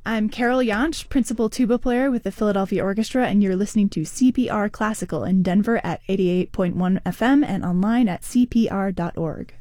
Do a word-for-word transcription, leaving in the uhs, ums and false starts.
I'm Carol Jansch, principal tuba player with the Philadelphia Orchestra, and you're listening to C P R Classical in Denver at eighty-eight point one F M and online at c p r dot org.